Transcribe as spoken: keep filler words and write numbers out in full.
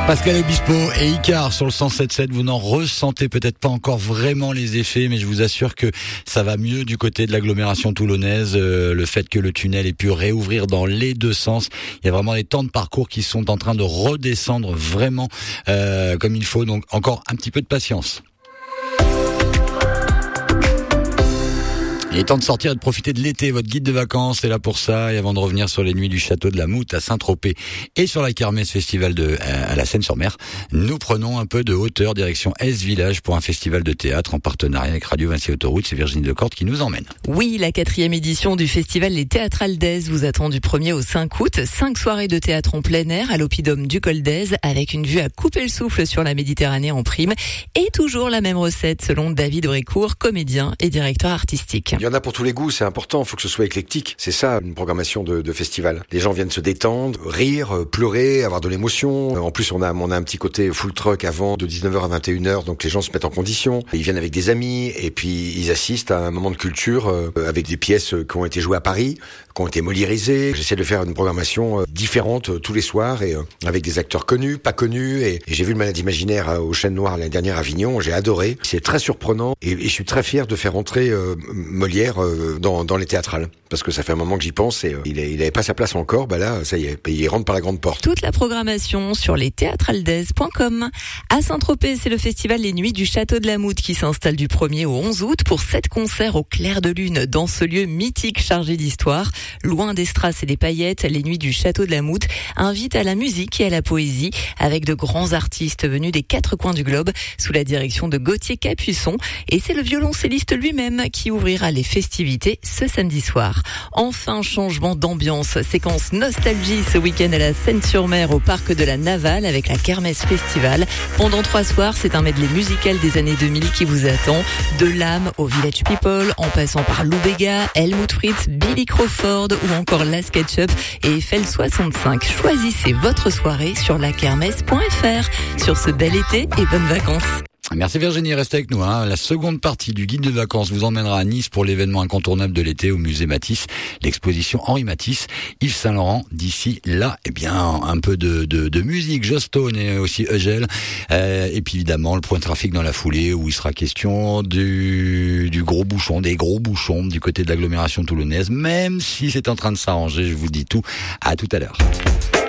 Pascal Obispo et Icar sur le cent sept sept, vous n'en ressentez peut-être pas encore vraiment les effets, mais je vous assure que ça va mieux du côté de l'agglomération toulonnaise. Euh, le fait que le tunnel ait pu réouvrir dans les deux sens, il y a vraiment des temps de parcours qui sont en train de redescendre vraiment euh, comme il faut, donc encore un petit peu de patience. Il est temps de sortir et de profiter de l'été. Votre guide de vacances est là pour ça. Et avant de revenir sur les nuits du château de la Moute à Saint-Tropez et sur la kermesse festival de à la Seine-sur-Mer, nous prenons un peu de hauteur direction Est-Village pour un festival de théâtre en partenariat avec Radio Vinci Autoroute. C'est Virginie Decorte qui nous emmène. Oui, la quatrième édition du festival Les Théâtrales d'Aise vous attend du premier au cinq août. Cinq soirées de théâtre en plein air à l'Oppidum du Col d'Aise avec une vue à couper le souffle sur la Méditerranée en prime. Et toujours la même recette selon David Aurécourt, comédien et directeur artistique. Il y en a pour tous les goûts, c'est important, il faut que ce soit éclectique. C'est ça, une programmation de, de festival. Les gens viennent se détendre, rire, pleurer, avoir de l'émotion. En plus, on a, on a un petit côté full truck avant, de dix-neuf heures à vingt et une heures, donc les gens se mettent en condition. Ils viennent avec des amis, et puis ils assistent à un moment de culture euh, avec des pièces qui ont été jouées à Paris, qui ont été moliérisées. J'essaie de faire une programmation euh, différente euh, tous les soirs, et euh, avec des acteurs connus, pas connus. Et, et j'ai vu le Malade imaginaire euh, au Chêne Noir l'année dernière à Avignon, j'ai adoré. C'est très surprenant, et, et je suis très fier de faire entrer euh, Molière Dans, dans les théâtrales, parce que ça fait un moment que j'y pense et euh, il n'avait pas sa place encore. Bah là, ça y est, il rentre par la grande porte. Toute la programmation sur les théâtrales d'aise point com. À Saint-Tropez, c'est le festival Les Nuits du Château de la Moute qui s'installe du premier au onze août pour sept concerts au clair de lune dans ce lieu mythique chargé d'histoire. Loin des strass et des paillettes, Les Nuits du Château de la Moute invitent à la musique et à la poésie avec de grands artistes venus des quatre coins du globe sous la direction de Gauthier Capuçon, et c'est le violoncelliste lui-même qui ouvrira les festivités ce samedi soir. Enfin, changement d'ambiance, séquence nostalgie ce week-end à la Seine-sur-Mer au parc de la Navale avec la Kermesse Festival. Pendant trois soirs, c'est un medley musical des années deux mille qui vous attend. De l'âme au Village People, en passant par Lou Béga, Helmut Fritz, Billy Crawford ou encore La SketchUp et Eiffel soixante-cinq. Choisissez votre soirée sur la kermesse point f r. Sur ce bel été et bonnes vacances. Merci Virginie, restez avec nous. Hein. La seconde partie du guide de vacances vous emmènera à Nice pour l'événement incontournable de l'été au musée Matisse, l'exposition Henri Matisse, Yves Saint-Laurent. D'ici là, eh bien, un peu de, de, de musique, Joss Stone et aussi Eugèle. Euh, et puis évidemment, le point de trafic dans la foulée où il sera question du, du gros bouchon, des gros bouchons du côté de l'agglomération toulonnaise. Même si c'est en train de s'arranger, je vous dis tout. À tout à l'heure.